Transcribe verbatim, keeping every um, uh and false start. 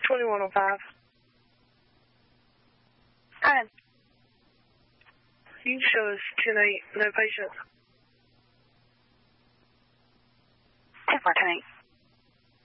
twenty-one oh five. Go ahead. You show us ten eight, no patients. ten four, ten eight.